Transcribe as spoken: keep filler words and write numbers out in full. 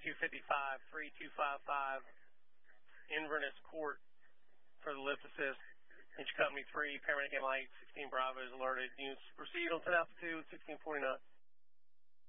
thirty-two fifty-five, three two five five, Inverness Court for the lift assist. Inch Company three, paramedic light, sixteen Bravo is alerted. Units proceed on ten altitude, sixteen forty-nine.